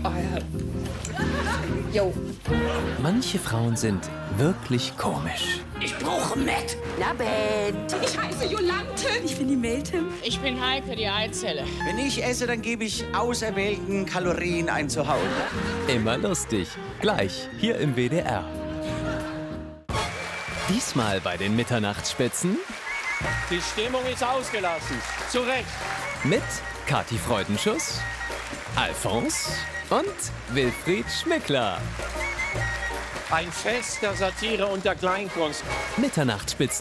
Jo. Manche Frauen sind wirklich komisch. Ich brauche Matt. Na, Ben. Ich heiße Jolante. Ich bin die Meltem. Ich bin Heike, die Eizelle. Wenn ich esse, dann gebe ich auserwählten Kalorien ein Zuhause. Immer lustig. Gleich hier im WDR. Diesmal bei den Mitternachtsspitzen Die Stimmung ist ausgelassen. Zu Recht. mit Kathi Freudenschuss, Alphonse und Wilfried Schmickler. Ein Fest der Satire und der Kleinkunst. Mitternachtsspitzen.